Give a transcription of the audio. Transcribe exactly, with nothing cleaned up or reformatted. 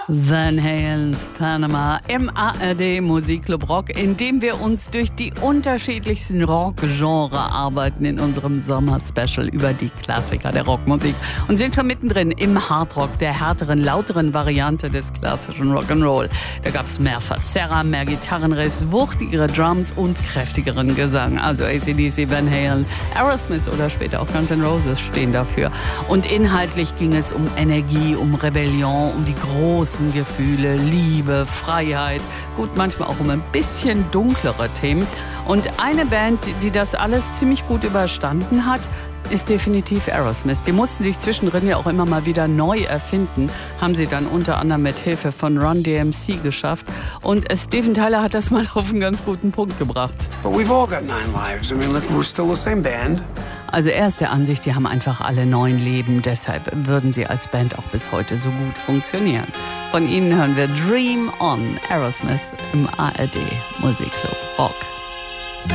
Van Halens Panama im A R D Musikclub Rock, in dem wir uns durch die unterschiedlichsten Rock-Genre arbeiten in unserem Sommer-Special über die Klassiker der Rockmusik und sind schon mittendrin im Hardrock, der härteren, lauteren Variante des klassischen Rock'n'Roll. Da gab es mehr Verzerrer, mehr Gitarrenriffs, wuchtigere Drums und kräftigeren Gesang. Also A C D C, Van Halen, Aerosmith oder später auch Guns N' Roses stehen dafür. Und inhaltlich ging es um Energie, um Rebellion, um die großen Gefühle, Liebe, Freiheit, gut, manchmal auch um ein bisschen dunklere Themen. Und eine Band, die das alles ziemlich gut überstanden hat, ist definitiv Aerosmith. Die mussten sich zwischendrin ja auch immer mal wieder neu erfinden, haben sie dann unter anderem mit Hilfe von Run D M C geschafft. Und Steven Tyler hat das mal auf einen ganz guten Punkt gebracht. But we've all got nine lives. I mean, look, we're still the same band. Also er ist der Ansicht, die haben einfach alle neun Leben. Deshalb würden sie als Band auch bis heute so gut funktionieren. Von ihnen hören wir Dream On, Aerosmith im A R D Musikclub Rock.